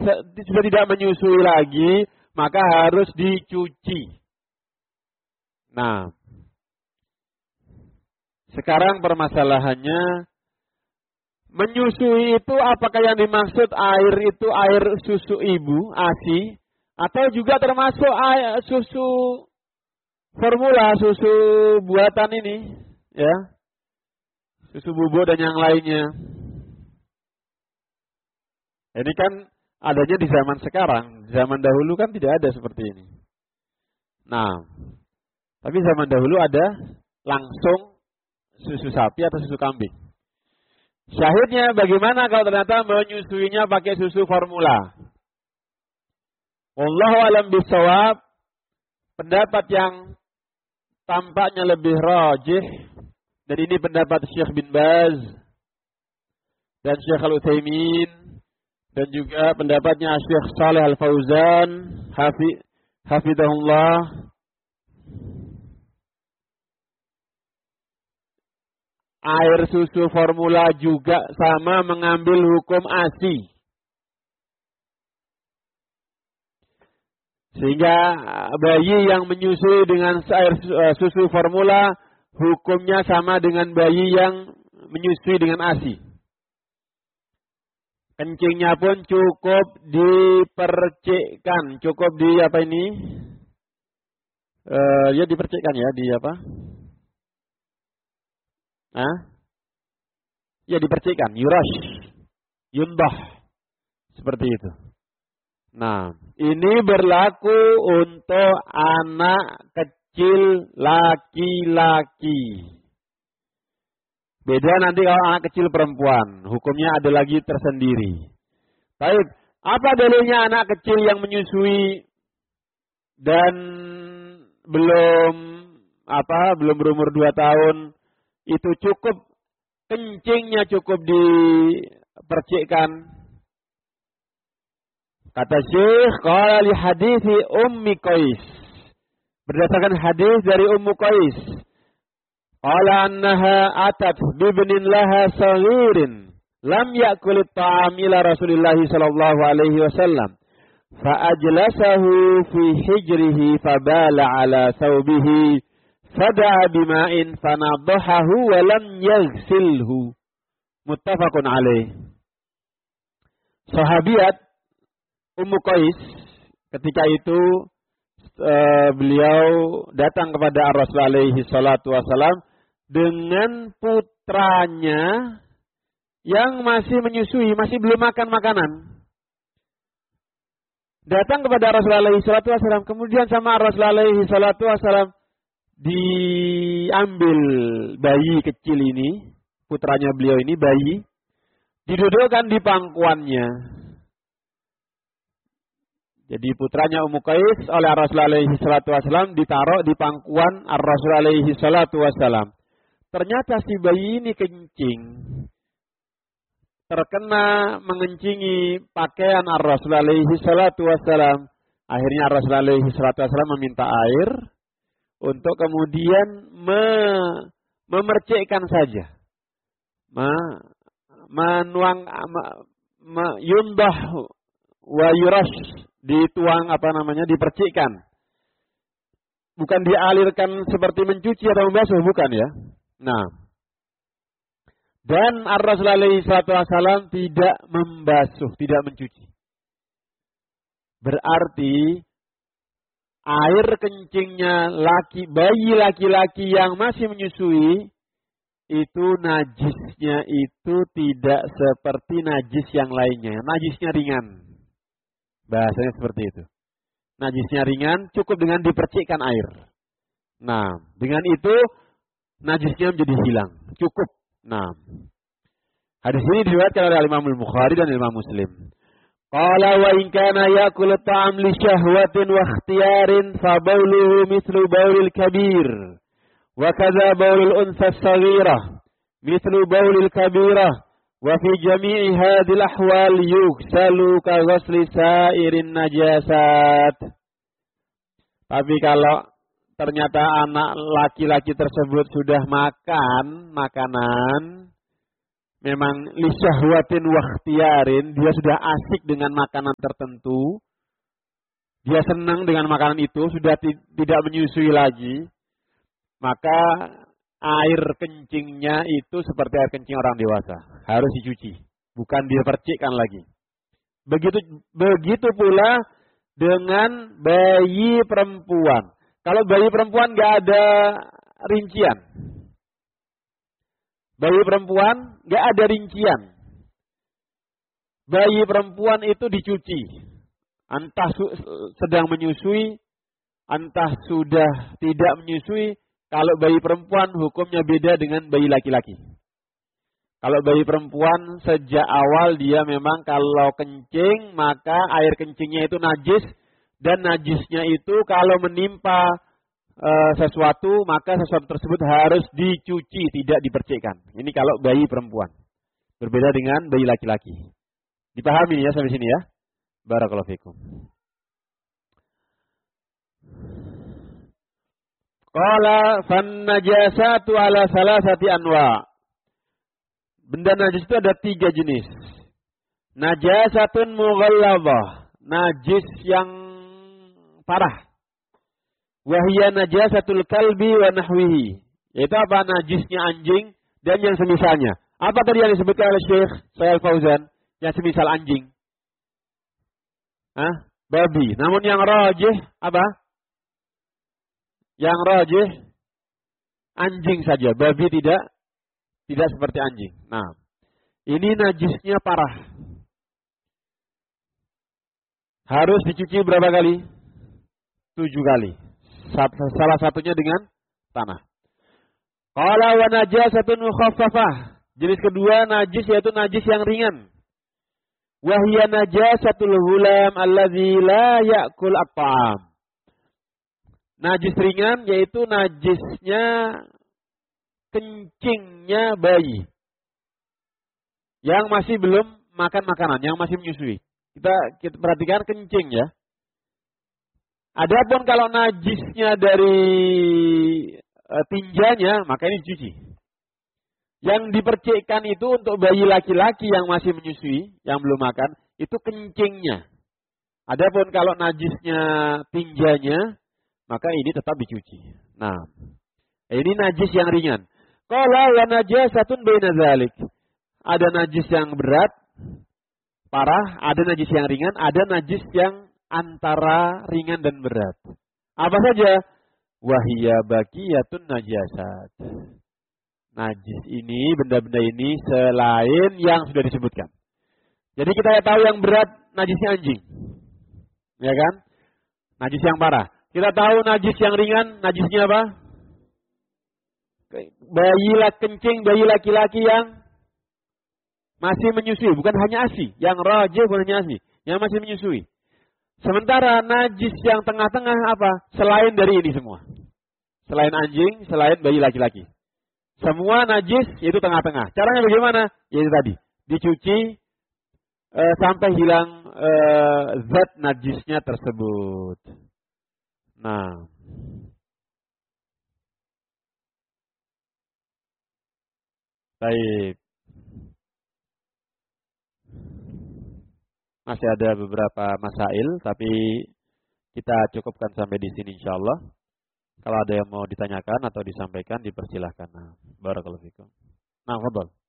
sudah tidak menyusui lagi, maka harus dicuci. Nah, sekarang permasalahannya, menyusui itu apakah yang dimaksud air itu air susu ibu, ASI, atau juga termasuk air susu formula, susu buatan ini, ya, susu bubuk dan yang lainnya. Ini kan adanya di zaman sekarang, zaman dahulu kan tidak ada seperti ini. Nah, tapi zaman dahulu ada langsung susu sapi atau susu kambing. Syahidnya bagaimana kalau ternyata menyusuinya pakai susu formula? Wallahu a'lam bishawab, pendapat yang tampaknya lebih rajih, dan ini pendapat Syekh bin Baz dan Syekh Al-Utsaimin dan juga pendapatnya Syekh Shalih Al-Fauzan hafizahullah. Air susu formula juga sama mengambil hukum ASI. Sehingga bayi yang menyusui dengan air susu formula hukumnya sama dengan bayi yang menyusui dengan ASI. Kencingnya pun cukup dipercikkan, cukup di apa ini? Ya dipercikkan ya, di apa? Ya dipercikkan, yurash, yunbah, seperti itu. Nah, ini berlaku untuk anak kecil laki-laki. Beda nanti kalau anak kecil perempuan, hukumnya ada lagi tersendiri. Baik, apa dalilnya anak kecil yang menyusui dan belum berumur 2 tahun itu cukup, kencingnya cukup dipercikkan? Kata Syekh, qala li hadithi Ummi Qais, berdasarkan hadis dari Ummu Qais, qala annaha atat bibnin laha saghirin lam ya'kul at-ta'am ila Rasulillah sallallahu alaihi wasallam fa ajlasahu fi hijrihi fabala ala thawbihi fada'a bima'in fanadhahu wa lam yaghsilhu. Muttafaqun alaih. Sahabiat Ummu Qais ketika itu beliau datang kepada Rasul alaihi salatu wasalam dengan putranya yang masih menyusui, masih belum makan makanan. Datang kepada Rasul alaihi salatu wasalam, kemudian sama Rasul alaihi salatu wasalam diambil bayi kecil ini, putranya beliau ini bayi, didudukkan di pangkuannya. Jadi putranya Ummu Qais oleh Rasulullah alaihi salatu wasallam ditaruh di pangkuan Rasulullah alaihi salatu wasallam. Ternyata si bayi ini kencing, terkena mengencingi pakaian Rasulullah alaihi salatu wasallam. Akhirnya Rasulullah alaihi salatu wasallam meminta air untuk kemudian memercikkan saja, yundah wa yurash, dituang dipercikkan. Bukan dialirkan seperti mencuci atau membasuh, bukan ya. Nah, dan Rasulullah alaihi salatu wasallam tidak membasuh, tidak mencuci. Berarti air kencingnya bayi laki-laki yang masih menyusui itu najisnya itu tidak seperti najis yang lainnya. Najisnya ringan. Bahasanya seperti itu. Najisnya ringan, cukup dengan dipercikkan air. Nah, dengan itu najisnya menjadi hilang. Cukup. Nah, hadis ini diriwayatkan oleh Imam Al-Bukhari dan Imam Muslim. Qala wa in kana yakul ta'am li syahwatin wa ikhtiyarin fa bawluhu mithlu bawlil kabir wa kadza bawlul unsa as-saghirah mithlu bawlil kabirah wa fi jami'i hadhil ahwal yughsalu ka ghusli sa'irin najasat. Tapi kalau ternyata anak laki-laki tersebut sudah makan makanan memang lisyahwatin wakhtiyarin, dia sudah asik dengan makanan tertentu, dia senang dengan makanan itu, sudah tidak menyusui lagi, maka air kencingnya itu seperti air kencing orang dewasa, harus dicuci, bukan dipercikkan lagi. Begitu pula dengan bayi perempuan. Kalau bayi perempuan nggak ada rincian. Bayi perempuan nggak ada rincian. Bayi perempuan itu dicuci. Entah sedang menyusui, entah sudah tidak menyusui. Kalau bayi perempuan hukumnya beda dengan bayi laki-laki. Kalau bayi perempuan sejak awal dia memang kalau kencing maka air kencingnya itu najis. Dan najisnya itu kalau menimpa sesuatu maka sesuatu tersebut harus dicuci, tidak dipercikkan. Ini kalau bayi perempuan. Berbeda dengan bayi laki-laki. Dipahami ya sampai sini ya. Barakallahu fikum. Qala fan najasatu ala salasati anwa. Benda najis itu ada 3 jenis. Najasatun mughalladzah, najis yang parah. Wahia najasatul kalbi wa nahwihi. Yaitu apa? Najisnya anjing dan yang semisalnya. Apa tadi yang disebutkan oleh Syekh Shalih Fauzan? Yang semisal anjing. Babi. Namun yang rajih apa? Yang rajih anjing saja. Babi tidak seperti anjing. Nah, ini najisnya parah. Harus dicuci berapa kali? 7 kali. Salah satunya dengan tanah. Qala wa najasatun mukhaffafah. Jenis kedua najis yaitu najis yang ringan. Wa hiya najasatul ghulam allazi la ya'kul at-ta'am. Najis ringan yaitu najisnya kencingnya bayi yang masih belum makan makanan, yang masih menyusui. Kita perhatikan kencing ya. Adapun kalau najisnya dari tinjanya, maka ini dicuci. Yang dipercikkan itu untuk bayi laki-laki yang masih menyusui, yang belum makan, itu kencingnya. Adapun kalau najisnya tinjanya, maka ini tetap dicuci. Nah, ini najis yang ringan. Qala wa najasatun baina dzalik. Ada najis yang berat, parah, ada najis yang ringan, ada najis yang antara ringan dan berat. Apa saja? Wahiyya baqiyatun najasat. Najis ini, benda-benda ini selain yang sudah disebutkan. Jadi kita tahu yang berat najisnya anjing. Ya kan? Najis yang parah. Kita tahu najis yang ringan, najisnya apa? Kencing bayi laki-laki yang masih menyusui, bukan hanya ASI. Yang rajih bukan hanya ASI, yang masih menyusui. Sementara najis yang tengah-tengah apa? Selain dari ini semua. Selain anjing, selain bayi laki-laki. Semua najis itu tengah-tengah. Caranya bagaimana? Yaitu tadi, dicuci sampai hilang zat najisnya tersebut. Nah, baik. Masih ada beberapa masail, tapi kita cukupkan sampai di sini insyaallah. Kalau ada yang mau ditanyakan atau disampaikan, dipersilahkan. Nah, barakallahu fikum. Nah, fadhal.